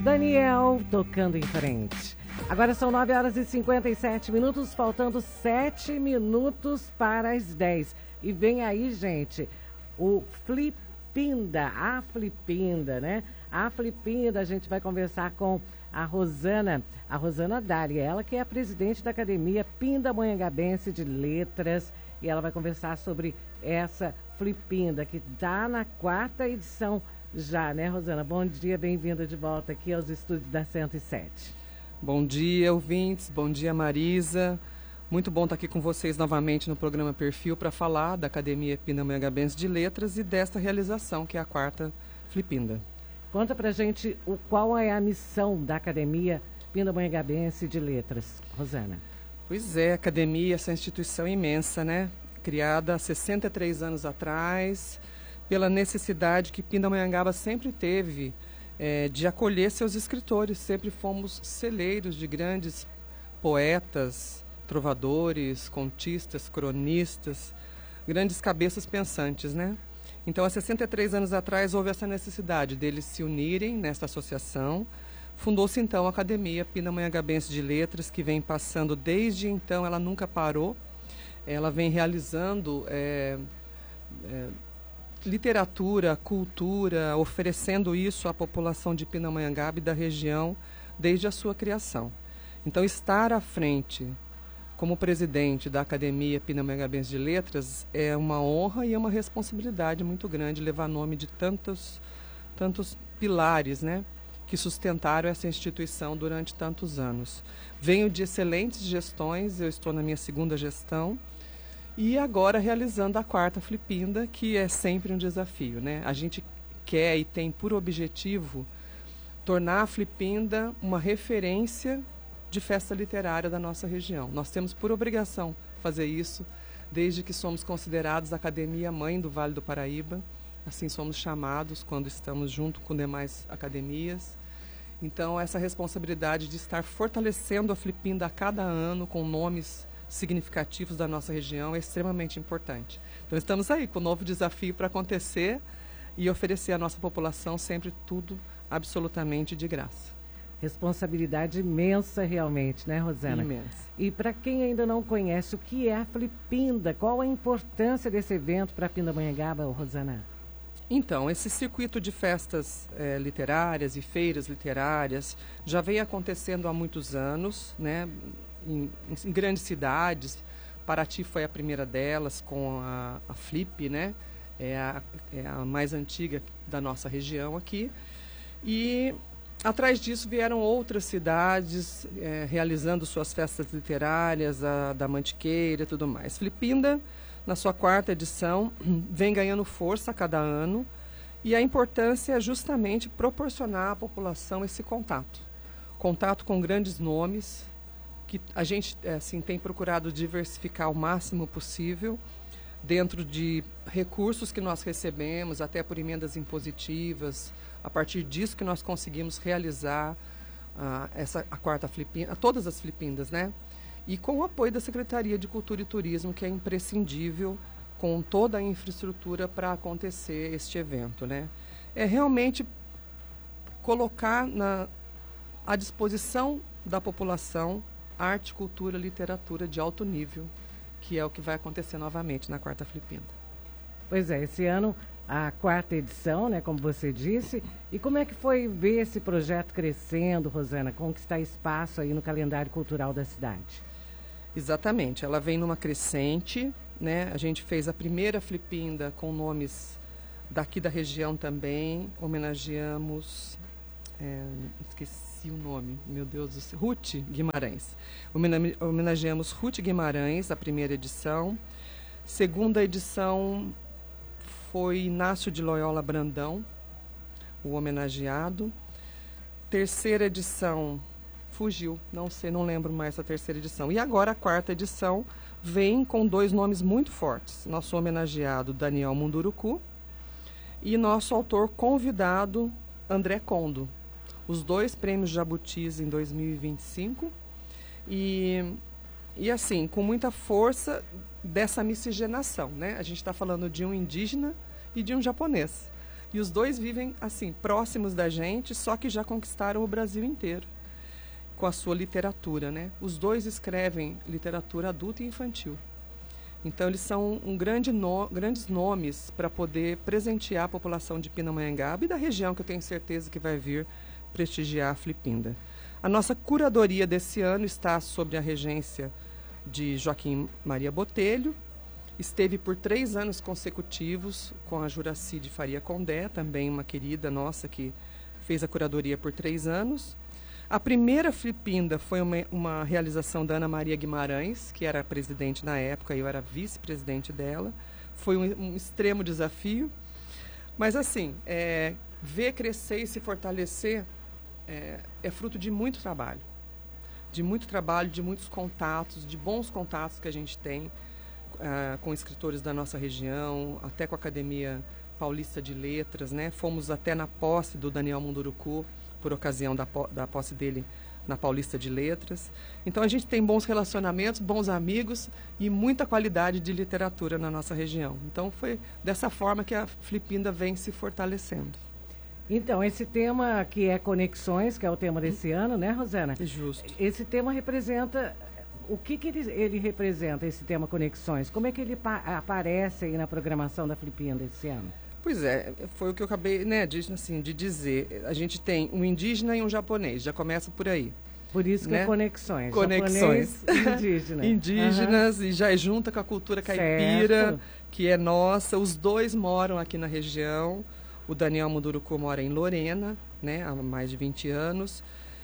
Daniel tocando em frente. Agora são 9 horas e 57 minutos, faltando 7 minutos para as 10. E vem aí, gente, o Flipinda, a Flipinda, né? A Flipinda, a gente vai conversar com a Rosana Dari, ela que é a presidente da Academia Pindamonhangabense de Letras, e ela vai conversar sobre essa Flipinda, que está na 4ª edição já, né, Rosana? Bom dia, bem-vinda de volta aqui aos estúdios da 107. Bom dia, ouvintes, bom dia, Marisa. Muito bom estar aqui com vocês novamente no programa Perfil para falar da Academia Pindamonhangabense de Letras e desta realização, que é a 4ª Flipinda. Conta pra gente qual é a missão da Academia Pindamonhangabense de Letras, Rosana. Pois é, a Academia, essa instituição imensa, né? Criada há 63 anos atrás, pela necessidade que Pindamonhangaba sempre teve de acolher seus escritores. Sempre fomos celeiros de grandes poetas, trovadores, contistas, cronistas, grandes cabeças pensantes, né? Então, há 63 anos atrás, houve essa necessidade deles se unirem nesta associação. Fundou-se, então, a Academia Pindamonhangabense de Letras, que vem passando desde então, ela nunca parou. Ela vem realizando literatura, cultura, oferecendo isso à população de Pindamonhangaba e da região desde a sua criação. Então, estar à frente como presidente da Academia Pindamonhangabense de Letras é uma honra e é uma responsabilidade muito grande levar nome de tantos pilares, né, que sustentaram essa instituição durante tantos anos. Venho de excelentes gestões, eu estou na minha 2ª gestão e agora realizando a 4ª Flipinda, que é sempre um desafio, né? A gente quer e tem por objetivo tornar a Flipinda uma referência de festa literária da nossa região. Nós temos por obrigação fazer isso, desde que somos considerados a Academia Mãe do Vale do Paraíba. Assim somos chamados quando estamos junto com demais academias. Então, essa responsabilidade de estar fortalecendo a Flipinda a cada ano com nomes significativos da nossa região é extremamente importante. Então, estamos aí com um novo desafio para acontecer e oferecer à nossa população sempre tudo absolutamente de graça. Responsabilidade imensa realmente, né, Rosana? Imensa. E para quem ainda não conhece, o que é a Flipinda? Qual a importância desse evento para Pindamonhangaba, Rosana? Então, esse circuito de festas literárias e feiras literárias já vem acontecendo há muitos anos, né, em grandes cidades. Paraty foi a primeira delas, com a Flip, né, é a mais antiga da nossa região aqui. E atrás disso vieram outras cidades realizando suas festas literárias, a da Mantiqueira e tudo mais. Flipinda, na sua 4ª edição, vem ganhando força a cada ano, e a importância é justamente proporcionar à população esse contato com grandes nomes, que a gente assim, tem procurado diversificar o máximo possível, dentro de recursos que nós recebemos, até por emendas impositivas. A partir disso que nós conseguimos realizar a 4ª Flipinda, todas as Flipindas, né? E com o apoio da Secretaria de Cultura e Turismo, que é imprescindível com toda a infraestrutura para acontecer este evento, né? É realmente colocar à disposição da população arte, cultura, literatura de alto nível, que é o que vai acontecer novamente na 4ª Flipinda. Pois é, esse ano a 4ª edição, né, como você disse. E como é que foi ver esse projeto crescendo, Rosana, conquistar espaço aí no calendário cultural da cidade? Exatamente, ela vem numa crescente, né? A gente fez a primeira Flipinda com nomes daqui da região também, homenageamos, esqueci o nome, meu Deus do céu, Ruth Guimarães. Homenageamos Ruth Guimarães, a primeira edição. 2ª edição foi Inácio de Loyola Brandão, o homenageado. 3ª edição fugiu, não lembro mais a 3ª edição. E agora a 4ª edição vem com 2 nomes muito fortes. Nosso homenageado Daniel Munduruku e nosso autor convidado André Condo. Os 2 prêmios Jabutis em 2025 e assim, com muita força dessa miscigenação, né? A gente está falando de um indígena e de um japonês. E os dois vivem, assim, próximos da gente, só que já conquistaram o Brasil inteiro com a sua literatura, né? Os dois escrevem literatura adulta e infantil. Então, eles são grandes nomes para poder presentear a população de Pindamonhangaba e da região, que eu tenho certeza que vai vir prestigiar a Flipinda. A nossa curadoria desse ano está sob a regência de Joaquim Maria Botelho. Esteve por 3 anos consecutivos com a Juraci de Faria Condé, também uma querida nossa que fez a curadoria por 3 anos. A primeira Flipinda foi uma realização da Ana Maria Guimarães, que era presidente na época, e eu era vice-presidente dela. Foi um extremo desafio. Mas, assim, ver crescer e se fortalecer é fruto de muito trabalho. De muitos contatos, de bons contatos que a gente tem com escritores da nossa região, até com a Academia Paulista de Letras, né? Fomos até na posse do Daniel Munduruku, por ocasião da posse dele na Paulista de Letras. Então, a gente tem bons relacionamentos, bons amigos e muita qualidade de literatura na nossa região. Então, foi dessa forma que a Flipinda vem se fortalecendo. Então, esse tema que é Conexões, que é o tema desse ano, né, Rosana? Justo. Esse tema representa... O que ele representa, esse tema Conexões? Como é que ele aparece aí na programação da Flipinda esse ano? Pois é, foi o que eu acabei, né, de dizer. A gente tem um indígena e um japonês, já começa por aí. Por isso que né? é Conexões. Conexões. Indígena. Indígenas, e já junta com a cultura caipira, que é nossa. Os dois moram aqui na região. O Daniel Munduruku mora em Lorena, né, há mais de 20 anos.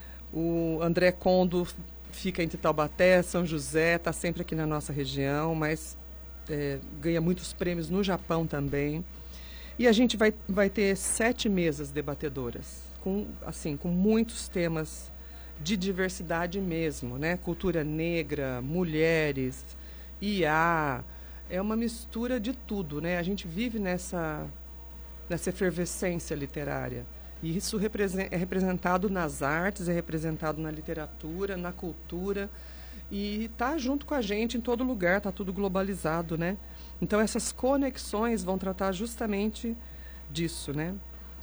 O André Kondo fica entre Taubaté, São José, está sempre aqui na nossa região, mas ganha muitos prêmios no Japão também. E a gente vai ter 7 mesas debatedoras, com muitos temas de diversidade mesmo, né? Cultura negra, mulheres, IA, é uma mistura de tudo, né? A gente vive nessa efervescência literária. E isso é representado nas artes, é representado na literatura, na cultura, e está junto com a gente em todo lugar, está tudo globalizado, né? Então, essas conexões vão tratar justamente disso, né?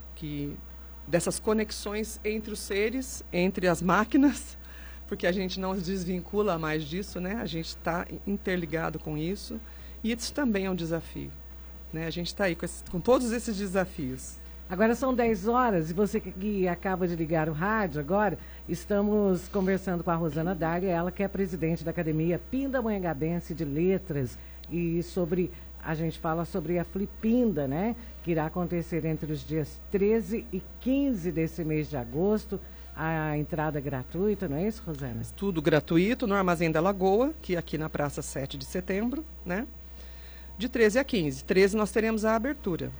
Dessas conexões entre os seres, entre as máquinas, porque a gente não se desvincula mais disso, né? A gente está interligado com isso, e isso também é um desafio, né? A gente está aí com todos esses desafios. Agora são 10 horas e você que acaba de ligar o rádio agora, estamos conversando com a Rosana Dália, ela que é presidente da Academia Pindamonhangabense de Letras, e a gente fala sobre a Flipinda, né? Que irá acontecer entre os dias 13 e 15 desse mês de agosto. A entrada gratuita, não é isso, Rosana? Tudo gratuito no Armazém da Lagoa, que é aqui na Praça 7 de Setembro, né? De 13 a 15. 13 nós teremos a abertura.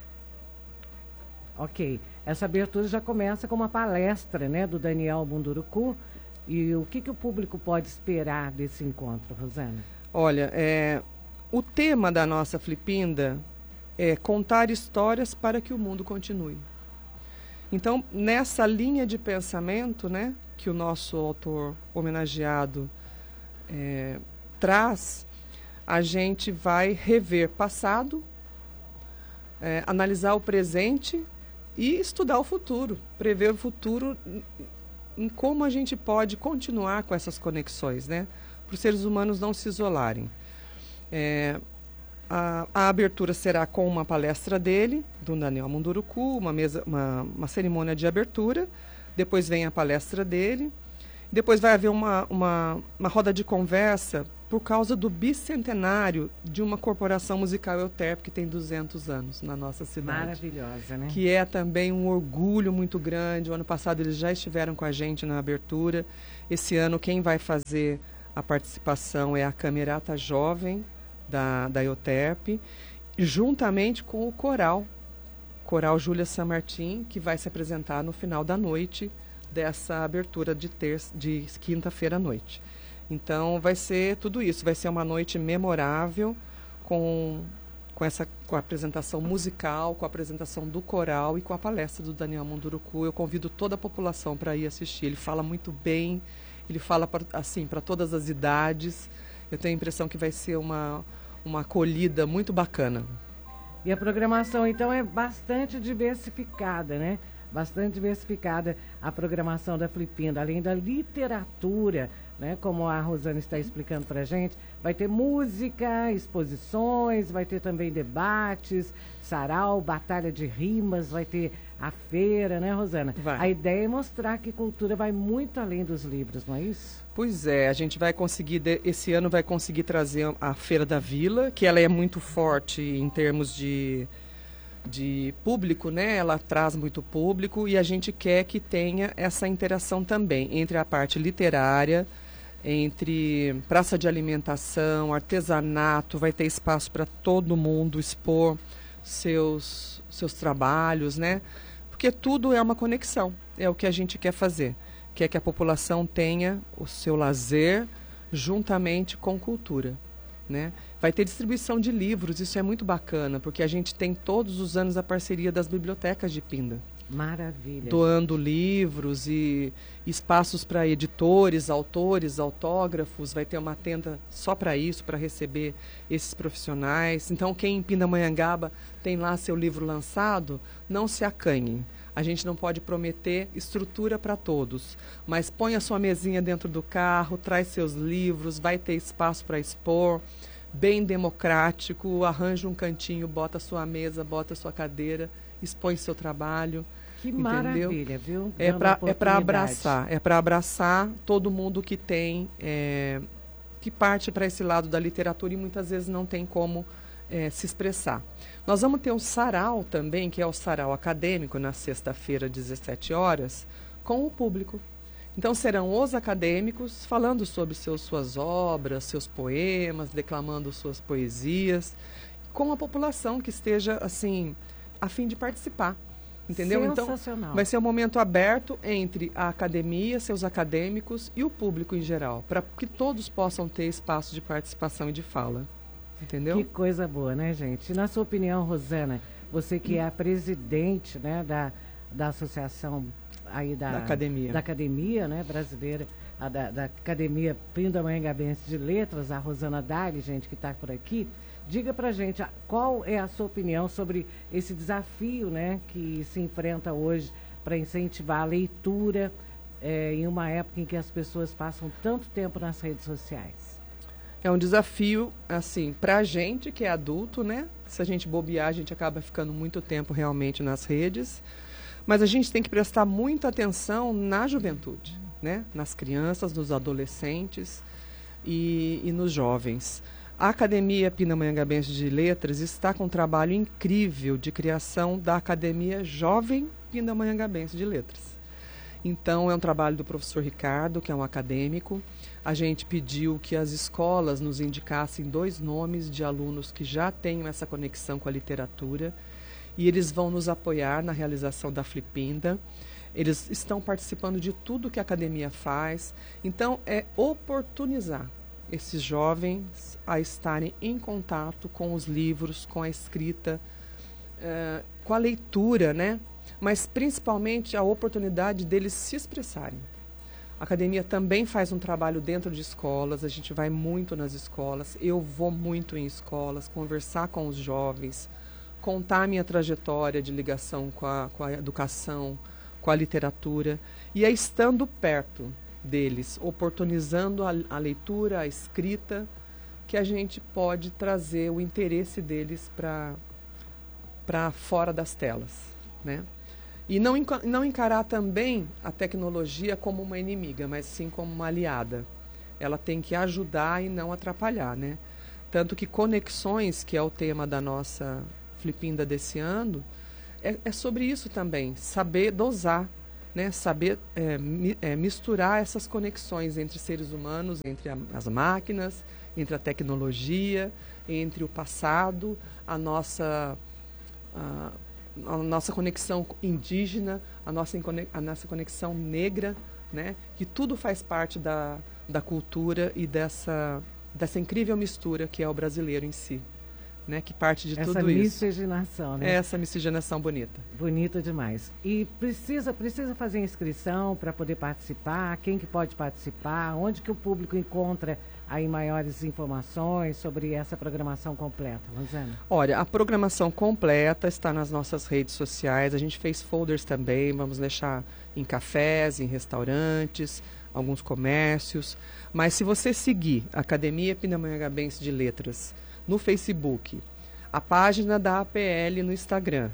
Ok. Essa abertura já começa com uma palestra, né, do Daniel Munduruku. E o que o público pode esperar desse encontro, Rosana? Olha, o tema da nossa Flipinda é contar histórias para que o mundo continue. Então, nessa linha de pensamento, né, que o nosso autor homenageado traz, a gente vai rever passado, analisar o presente e estudar o futuro, prever o futuro em como a gente pode continuar com essas conexões, né, para os seres humanos não se isolarem. A abertura será com uma palestra dele, do Daniel Munduruku, uma cerimônia de abertura. Depois vem a palestra dele. Depois vai haver uma roda de conversa por causa do bicentenário de uma corporação musical EUTERP que tem 200 anos na nossa cidade. Maravilhosa, né? Que é também um orgulho muito grande. O ano passado eles já estiveram com a gente na abertura. Esse ano quem vai fazer a participação é a Camerata Jovem da EUTERP, juntamente com o Coral Júlia San Martín, que vai se apresentar no final da noite dessa abertura de quinta-feira à noite. Então vai ser tudo isso, vai ser uma noite memorável com a apresentação musical, com a apresentação do coral e com a palestra do Daniel Munduruku. Eu convido toda a população para ir assistir. Ele fala muito bem, ele fala para todas as idades. Eu tenho a impressão que vai ser uma acolhida muito bacana. E a programação, então, é bastante diversificada, né? Bastante diversificada a programação da Flipinda, além da literatura, né? Como a Rosana está explicando para a gente, vai ter música, exposições, vai ter também debates, sarau, batalha de rimas, vai ter a feira, né, Rosana? Vai. A ideia é mostrar que cultura vai muito além dos livros, não é isso? Pois é, a gente vai conseguir, esse ano vai conseguir trazer a Feira da Vila, que ela é muito forte em termos de público, né? Ela traz muito público e a gente quer que tenha essa interação também entre a parte literária, entre praça de alimentação, artesanato, vai ter espaço para todo mundo expor seus trabalhos, né? Porque tudo é uma conexão, é o que a gente quer fazer. Quer que a população tenha o seu lazer juntamente com cultura, né? Vai ter distribuição de livros, isso é muito bacana, porque a gente tem todos os anos a parceria das bibliotecas de Pinda. Maravilha. Doando livros e espaços para editores, autores, autógrafos. Vai ter uma tenda só para isso, para receber esses profissionais. Então, quem em Pindamonhangaba tem lá seu livro lançado, não se acanhe. A gente não pode prometer estrutura para todos, mas põe a sua mesinha dentro do carro, traz seus livros, vai ter espaço para expor, bem democrático, arranja um cantinho, bota a sua mesa, bota a sua cadeira, expõe seu trabalho. Que entendeu? Maravilha, viu? É para abraçar todo mundo que tem, que parte para esse lado da literatura e muitas vezes não tem como se expressar. Nós vamos ter um sarau também, que é o sarau acadêmico, na sexta-feira, às 17 horas, com o público. Então serão os acadêmicos falando sobre suas obras, seus poemas, declamando suas poesias, com a população que esteja assim a fim de participar. Entendeu? Então, vai ser um momento aberto entre a academia, seus acadêmicos e o público em geral, para que todos possam ter espaço de participação e de fala. Entendeu? Que coisa boa, né, gente? E na sua opinião, Rosana, você que é a presidente, né, da associação aí da academia, né, brasileira, da Academia Pindamonhangabense de Letras, a Rosana Dali, gente, que está por aqui. Diga pra gente qual é a sua opinião sobre esse desafio, né, que se enfrenta hoje para incentivar a leitura em uma época em que as pessoas passam tanto tempo nas redes sociais. É um desafio, assim, para a gente que é adulto, né? Se a gente bobear, a gente acaba ficando muito tempo realmente nas redes. Mas a gente tem que prestar muita atenção na juventude, né? Nas crianças, nos adolescentes e nos jovens. A Academia Pindamonhangabense de Letras está com um trabalho incrível de criação da Academia Jovem Pindamonhangabense de Letras. Então, é um trabalho do professor Ricardo, que é um acadêmico. A gente pediu que as escolas nos indicassem 2 nomes de alunos que já tenham essa conexão com a literatura e eles vão nos apoiar na realização da Flipinda. Eles estão participando de tudo que a academia faz. Então, é oportunizar esses jovens a estarem em contato com os livros, com a escrita, com a leitura, né? Mas principalmente a oportunidade deles se expressarem. A academia também faz um trabalho dentro de escolas, a gente vai muito nas escolas, eu vou muito em escolas, conversar com os jovens, contar a minha trajetória de ligação com a educação, com a literatura, e é estando perto deles, oportunizando a leitura, a escrita, que a gente pode trazer o interesse deles para fora das telas, né? E não encarar também a tecnologia como uma inimiga, mas sim como uma aliada. Ela tem que ajudar e não atrapalhar, né? Tanto que Conexões, que é o tema da nossa Flipinda desse ano, é sobre isso também, saber dosar, né? Saber misturar essas conexões entre seres humanos, entre as máquinas, entre a tecnologia, entre o passado, a nossa conexão indígena, a nossa conexão negra, né? Que tudo faz parte da cultura e dessa incrível mistura que é o brasileiro em si. né, que parte de tudo isso. Essa miscigenação, né? Essa miscigenação bonita. Bonita demais. E precisa fazer inscrição para poder participar? Quem que pode participar? Onde que o público encontra aí maiores informações sobre essa programação completa, Rosana? Olha, a programação completa está nas nossas redes sociais. A gente fez folders também, vamos deixar em cafés, em restaurantes, alguns comércios. Mas se você seguir a Academia Pindamonhangabense de Letras no Facebook, a página da APL no Instagram,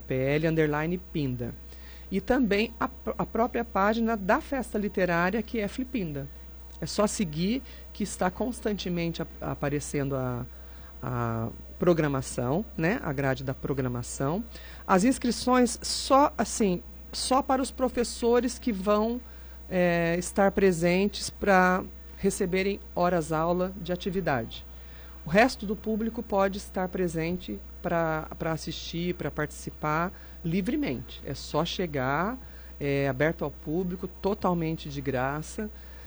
APL_Pinda, e também a própria página da Festa Literária, que é Flipinda. É só seguir, que está constantemente aparecendo a programação, né? A grade da programação. As inscrições só para os professores que vão estar presentes para receberem horas-aula de atividade. O resto do público pode estar presente para assistir, para participar livremente. É só chegar, é aberto ao público, totalmente de graça.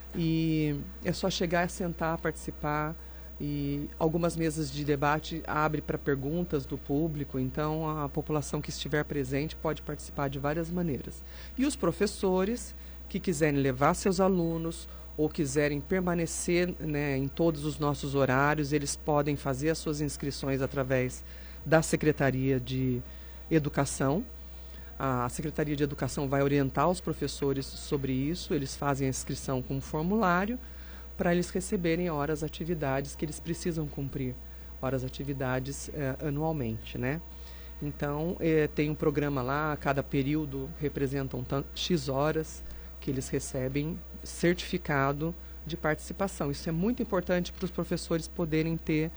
E é só chegar, sentar, participar. E algumas mesas de debate abrem para perguntas do público. Então, a população que estiver presente pode participar de várias maneiras. E os professores que quiserem levar seus alunos ou quiserem permanecer, né, em todos os nossos horários, eles podem fazer as suas inscrições através da Secretaria de Educação. A Secretaria de Educação vai orientar os professores sobre isso. Eles fazem a inscrição com um formulário para eles receberem horas atividades que eles precisam cumprir, horas atividades anualmente, né? Então, tem um programa lá, cada período representa X horas que eles recebem certificado de participação. Isso é muito importante para os professores poderem ter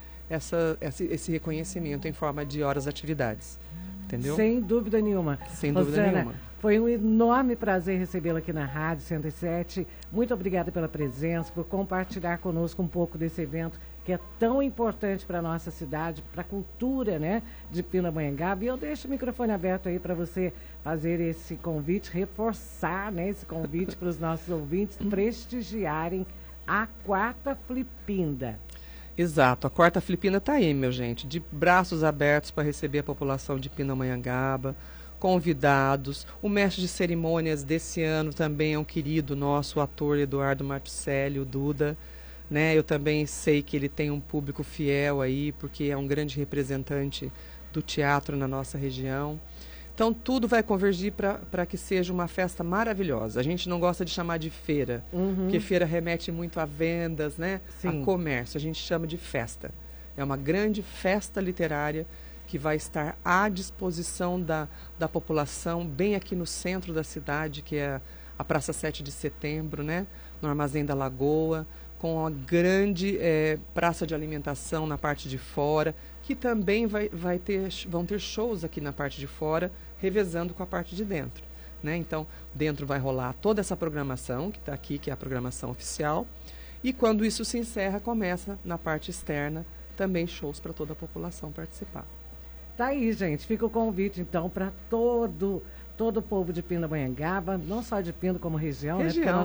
esse reconhecimento em forma de horas atividades. Entendeu? Sem dúvida nenhuma. Sem dúvida nenhuma. Foi um enorme prazer recebê-la aqui na Rádio 107. Muito obrigada pela presença, por compartilhar conosco um pouco desse evento que é tão importante para a nossa cidade, para a cultura, né, de Pindamonhangaba. E eu deixo o microfone aberto aí para você fazer esse convite, reforçar, né, esse convite para os nossos ouvintes prestigiarem a quarta Flipinda. Exato, a quarta Flipinda está aí, meu gente, de braços abertos para receber a população de Pindamonhangaba, convidados. O mestre de cerimônias desse ano também é um querido nosso, o ator Eduardo Martucelli, o Duda, né? Eu também sei que ele tem um público fiel aí, porque é um grande representante do teatro na nossa região. Então, tudo vai convergir para que seja uma festa maravilhosa. A gente não gosta de chamar de feira, porque feira remete muito a vendas, né? Sim. A comércio. A gente chama de festa. É uma grande festa literária que vai estar à disposição da população, bem aqui no centro da cidade, que é a Praça 7 de Setembro, né? No Armazém da Lagoa, com a grande praça de alimentação na parte de fora, que também vão ter shows aqui na parte de fora, revezando com a parte de dentro, né? Então, dentro vai rolar toda essa programação, que está aqui, que é a programação oficial, e quando isso se encerra, começa na parte externa, também shows para toda a população participar. Tá aí, gente. Fica o convite, então, para todo o povo de Pindamonhangaba, não só de Pinda como região. Né? Porque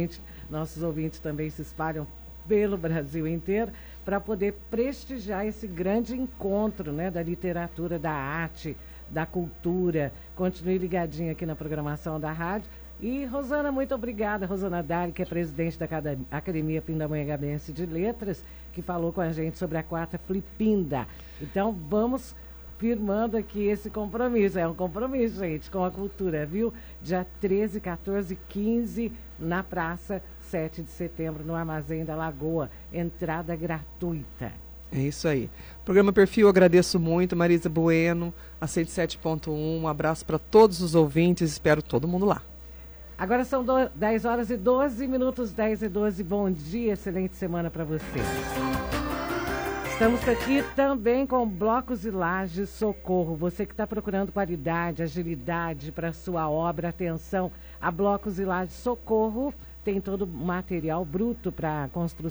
nossos ouvintes também se espalham pelo Brasil inteiro, para poder prestigiar esse grande encontro, né, da literatura, da arte, da cultura. Continue ligadinho aqui na programação da rádio. E, Rosana, muito obrigada. Rosana Dari, que é presidente da Academia Pindamonhangabense de Letras, que falou com a gente sobre a quarta Flipinda. Então, vamos firmando aqui esse compromisso. É um compromisso, gente, com a cultura, viu? Dia 13, 14 e 15, na Praça 7 de Setembro, no Armazém da Lagoa. Entrada gratuita. É isso aí. Programa Perfil, agradeço muito, Marisa Bueno, a 107.1. Um abraço para todos os ouvintes, espero todo mundo lá. Agora são 10 horas e 12 minutos, 10 e 12. Bom dia, excelente semana para você. Estamos aqui também com Blocos e Lajes Socorro. Você que está procurando qualidade, agilidade para sua obra, atenção, a Blocos e Lajes Socorro tem todo o material bruto para construção